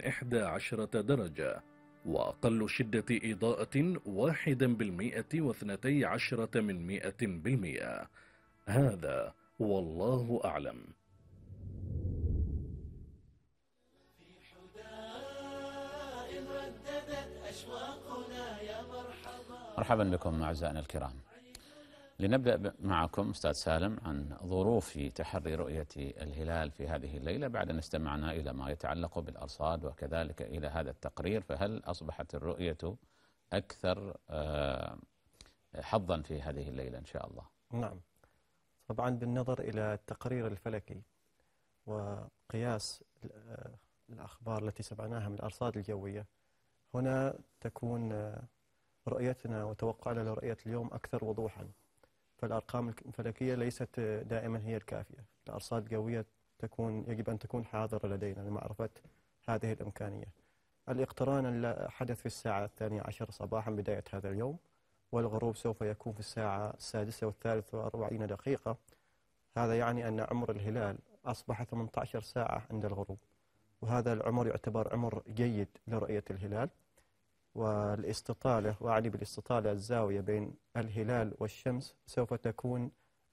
11 درجة، وأقل شدة إضاءة 1/212%. هذا والله أعلم. مرحبا بكم أعزائنا الكرام. لنبدأ معكم أستاذ سالم عن ظروف تحري رؤية الهلال في هذه الليلة بعد أن استمعنا إلى ما يتعلق بالأرصاد وكذلك إلى هذا التقرير، فهل أصبحت الرؤية أكثر حظا في هذه الليلة إن شاء الله؟ نعم، طبعا بالنظر إلى التقرير الفلكي وقياس الأخبار التي سمعناها من الأرصاد الجوية، هنا تكون رؤيتنا وتوقعنا لرؤية اليوم أكثر وضوحا. فالأرقام الفلكية ليست دائما هي الكافية، الأرصاد الجوية يجب أن تكون حاضرة لدينا لمعرفة هذه الإمكانية. الاقتران حدث في الساعة 12 صباحا بداية هذا اليوم، والغروب سوف يكون في الساعة 6:43. هذا يعني أن عمر الهلال أصبح 18 ساعة عند الغروب، وهذا العمر يعتبر عمر جيد لرؤية الهلال. والاستطالة، وأعني بالاستطالة الزاوية بين الهلال والشمس، سوف تكون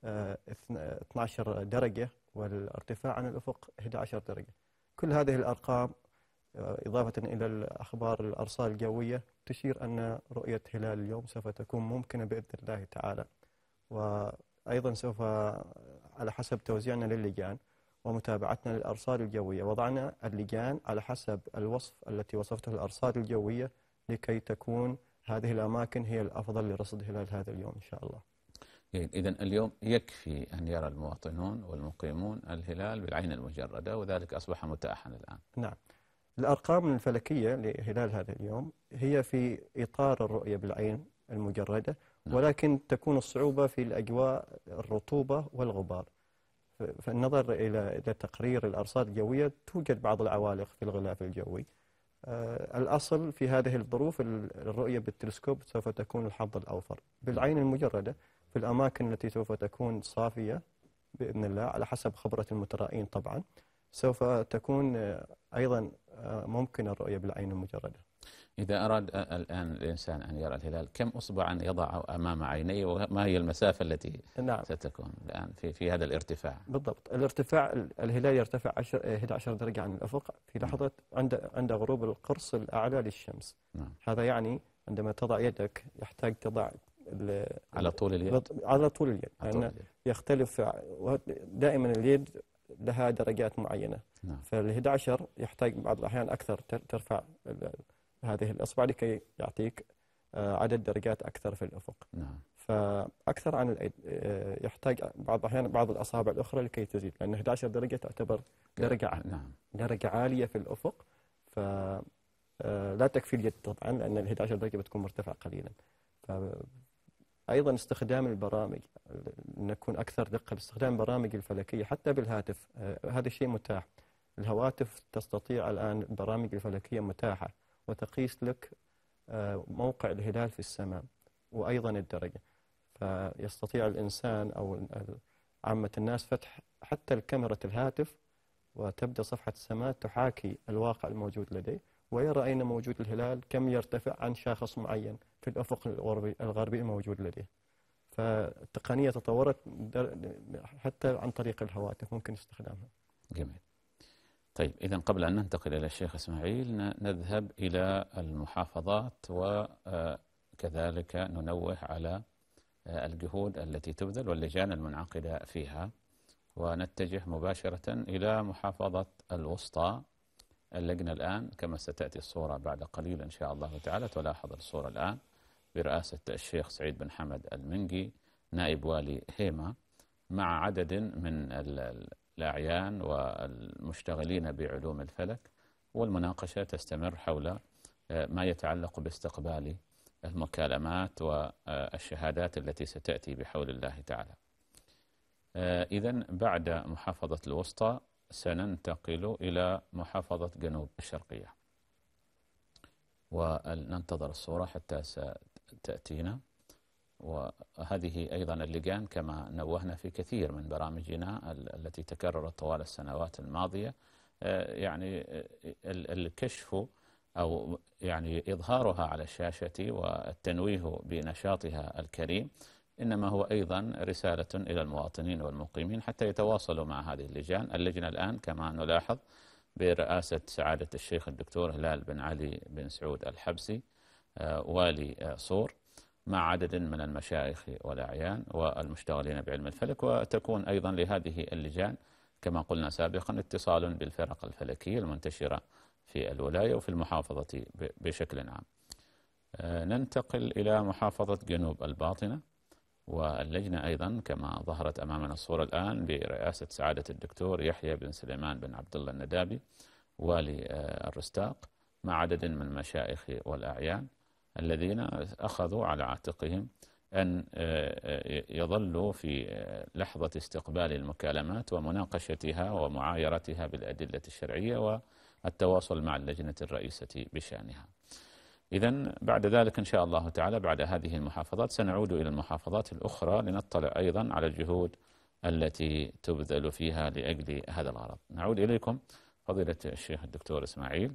12 درجة، والارتفاع عن الأفق 11 درجة. كل هذه الأرقام إضافة إلى الأخبار الأرصاد الجوية تشير أن رؤية هلال اليوم سوف تكون ممكنة بإذن الله تعالى. وأيضا سوف على حسب توزيعنا للجان ومتابعتنا للأرصاد الجوية وضعنا اللجان على حسب الوصف التي وصفته الأرصاد الجوية لكي تكون هذه الأماكن هي الأفضل لرصد هلال هذا اليوم إن شاء الله. إذن اليوم يكفي أن يرى المواطنون والمقيمون الهلال بالعين المجردة، وذلك أصبح متاحا الآن. نعم، الأرقام الفلكية لهلال هذا اليوم هي في إطار الرؤية بالعين المجردة، ولكن تكون الصعوبة في الأجواء الرطوبة والغبار. فالنظر إلى تقرير الأرصاد الجوية توجد بعض العوالق في الغلاف الجوي. الأصل في هذه الظروف الرؤية بالتلسكوب سوف تكون الحظ الأوفر. بالعين المجردة في الأماكن التي سوف تكون صافية بإذن الله على حسب خبرة المترائين طبعا، سوف تكون أيضا ممكن الرؤية بالعين المجردة. إذا أراد الآن الإنسان أن يرى الهلال، كم أصبعا يضع أمام عينيه، وما هي المسافة التي ستكون الآن في هذا الارتفاع؟ بالضبط، الارتفاع الهلال يرتفع 11 درجة عن الأفق في لحظة عند غروب القرص الأعلى للشمس. هذا يعني عندما تضع يدك يحتاج تضع على طول اليد، على طول اليد، لأنه يختلف دائما اليد لها درجات معينة. فال11 يحتاج بعض الأحيان أكثر، ترفع هذه الأصبع لكي يعطيك عدد درجات أكثر في الأفق. فأكثر عن الأيد يحتاج بعض الأحيان بعض الأصابع الأخرى لكي تزيد، لأن 11 درجة تعتبر درجة عالية في الأفق. فلا تكفي اليد طبعا، لأن 11 درجة بتكون مرتفع قليلا. أيضا استخدام البرامج، نكون أكثر دقة باستخدام البرامج الفلكية حتى بالهاتف. هذا الشيء متاح، الهواتف تستطيع الآن البرامج الفلكية متاحة وتقيس لك موقع الهلال في السماء وأيضا الدرجة. فيستطيع الإنسان أو عامة الناس فتح حتى الكاميرا الهاتف وتبدأ صفحة السماء تحاكي الواقع الموجود لديه، ويرى أين موجود الهلال، كم يرتفع عن شاخص معين في الأفق الغربي الموجود لديه. فالتقنية تطورت حتى عن طريق الهواتف ممكن استخدامها. جميل. طيب، إذن قبل أن ننتقل إلى الشيخ إسماعيل نذهب إلى المحافظات، وكذلك ننوه على الجهود التي تبذل واللجان المنعقدة فيها، ونتجه مباشرة إلى محافظة الوسطى. اللجنة الآن كما ستأتي الصورة بعد قليل إن شاء الله تعالى، تلاحظ الصورة الآن برئاسة الشيخ سعيد بن حمد المنجي نائب والي هيمة، مع عدد من الأعيان والمشتغلين بعلوم الفلك، والمناقشة تستمر حول ما يتعلق باستقبال المكالمات والشهادات التي ستأتي بحول الله تعالى. إذن بعد محافظة الوسطى سننتقل إلى محافظة جنوب الشرقية، وننتظر الصورة حتى ستأتينا. وهذه أيضا اللجان كما نوهنا في كثير من برامجنا التي تكررت طوال السنوات الماضية، يعني الكشف أو يعني إظهارها على الشاشة والتنويه بنشاطها الكريم إنما هو أيضا رسالة إلى المواطنين والمقيمين حتى يتواصلوا مع هذه اللجان. اللجنة الآن كما نلاحظ برئاسة سعادة الشيخ الدكتور هلال بن علي بن سعود الحبسي والي صور، مع عدد من المشايخ والأعيان والمشتغلين بعلم الفلك. وتكون أيضا لهذه اللجان كما قلنا سابقا اتصال بالفرق الفلكية المنتشرة في الولاية وفي المحافظة بشكل عام. ننتقل إلى محافظة جنوب الباطنة، واللجنة أيضا كما ظهرت أمامنا الصورة الآن برئاسة سعادة الدكتور يحيى بن سليمان بن عبد الله الندابي والي الرستاق، مع عدد من المشايخ والأعيان الذين أخذوا على عاتقهم أن يظلوا في لحظة استقبال المكالمات ومناقشتها ومعايرتها بالأدلة الشرعية والتواصل مع اللجنة الرئيسة بشأنها. إذن بعد ذلك إن شاء الله تعالى بعد هذه المحافظات سنعود إلى المحافظات الأخرى لنطلع أيضا على الجهود التي تبذل فيها لأجل هذا الغرض. نعود إليكم فضيلة الشيخ الدكتور إسماعيل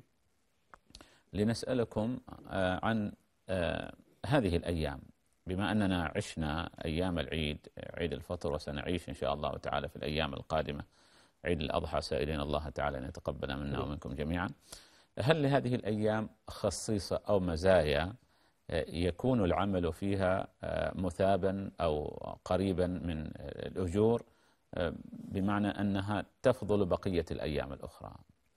لنسألكم عن هذه الأيام، بما أننا عشنا أيام العيد عيد الفطر وسنعيش إن شاء الله تعالى في الأيام القادمة عيد الأضحى، سائلين الله تعالى أن يتقبل منا ومنكم جميعا. هل لهذه الأيام خصيصة أو مزايا يكون العمل فيها مثابا أو قريبا من الأجور بمعنى أنها تفضل بقية الأيام الأخرى؟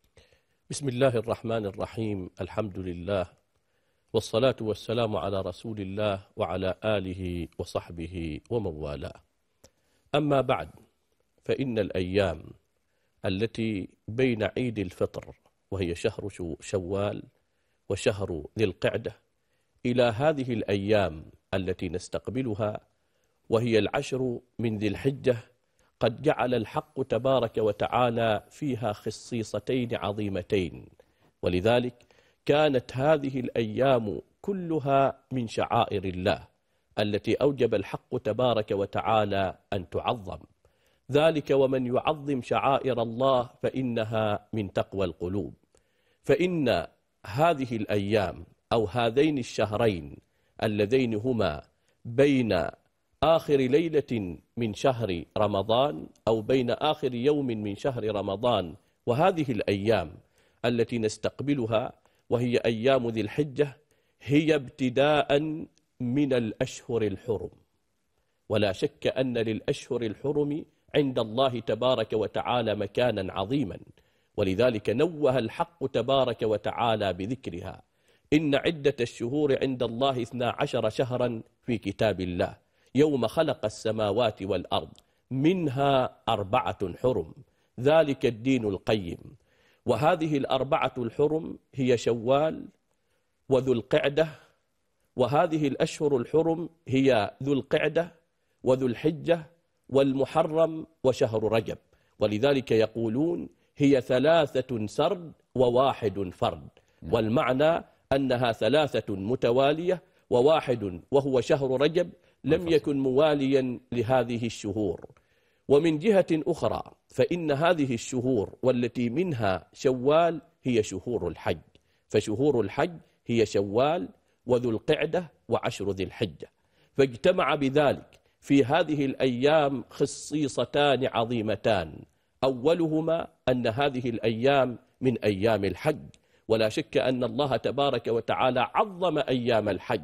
بسم الله الرحمن الرحيم، الحمد لله والصلاة والسلام على رسول الله وعلى آله وصحبه ومن والاه. أما بعد، فإن الأيام التي بين عيد الفطر وهي شهر شوال وشهر ذي القعدة إلى هذه الأيام التي نستقبلها وهي العشر من ذي الحجة قد جعل الحق تبارك وتعالى فيها خصيصتين عظيمتين، ولذلك كانت هذه الأيام كلها من شعائر الله التي أوجب الحق تبارك وتعالى أن تعظم. ذلك ومن يعظم شعائر الله فإنها من تقوى القلوب. فإن هذه الأيام أو هذين الشهرين اللذين هما بين آخر ليلة من شهر رمضان أو بين آخر يوم من شهر رمضان وهذه الأيام التي نستقبلها وهي أيام ذي الحجة هي ابتداء من الأشهر الحرم، ولا شك أن للأشهر الحرم عند الله تبارك وتعالى مكانا عظيما، ولذلك نوه الحق تبارك وتعالى بذكرها. إن عدة الشهور عند الله 12 شهرا في كتاب الله يوم خلق السماوات والأرض منها 4 حرم، ذلك الدين القيم. وهذه 4 الحرم هي شوال وذو القعدة، وهذه الأشهر الحرم هي ذو القعدة وذو الحجة والمحرم وشهر رجب، ولذلك يقولون هي 3 سرد و1 فرد، والمعنى أنها 3 متوالية و1 وهو شهر رجب لم يكن مواليا لهذه الشهور. ومن جهة أخرى فإن هذه الشهور والتي منها شوال هي شهور الحج، فشهور الحج هي شوال وذو القعدة وعشر ذي الحجة، فاجتمع بذلك في هذه الأيام خصيصتان عظيمتان. أولهما أن هذه الأيام من أيام الحج، ولا شك أن الله تبارك وتعالى عظم أيام الحج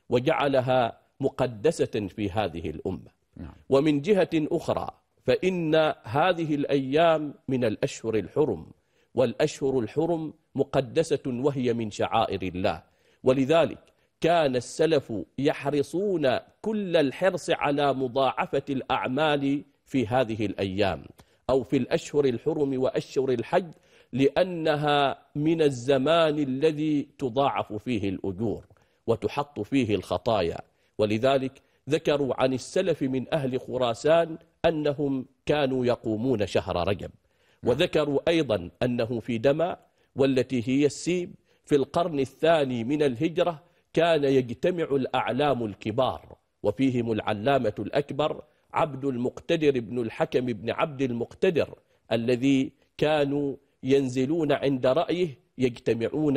وجعلها مقدسة في هذه الأمة. ومن جهة أخرى فإن هذه الأيام من الأشهر الحرم، والأشهر الحرم مقدسة وهي من شعائر الله، ولذلك كان السلف يحرصون كل الحرص على مضاعفة الأعمال في هذه الأيام أو في الأشهر الحرم وأشهر الحج، لأنها من الزمان الذي تضاعف فيه الأجور وتحط فيه الخطايا. ولذلك ذكروا عن السلف من أهل خراسان أنهم كانوا يقومون شهر رجب، وذكروا أيضا أنه في دمى والتي هي السيب في القرن الثاني من الهجرة كان يجتمع الأعلام الكبار، وفيهم العلامة الأكبر عبد المقتدر بن الحكم بن عبد المقتدر الذي كانوا ينزلون عند رأيه يجتمعون